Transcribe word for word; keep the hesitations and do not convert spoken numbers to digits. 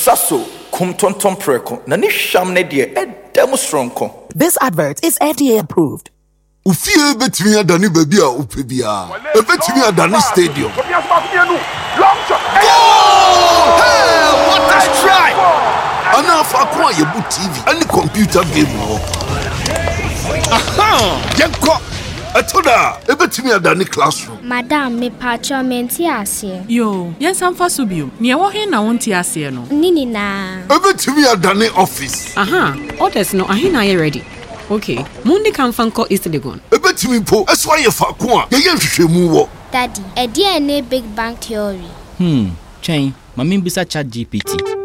Saso, kum tonton preko, na ni sham ne die e demonstronko. This advert is F D A approved. Ufie betimi adani baby a upe bia. E betimi adani stadium. Hey, what a strike! Ana fa kwa yebu T V any computer game wo. Aha! Yenko! Atoda, e betimi adani classroom. Madam, me patcho menti ase. Yo, yes am fa so bio. Ne wo he na wonti ase no. Nini na. E betimi adani office. Aha, orders no ahina ye ready. Okay, Mundi kan fanko East Legon. E betimi po, eso aye fa kwa. Ye ye hwehwemu wo. Daddy, e dia ne big bang theory. Hmm, chain, mami bisa chat G P T.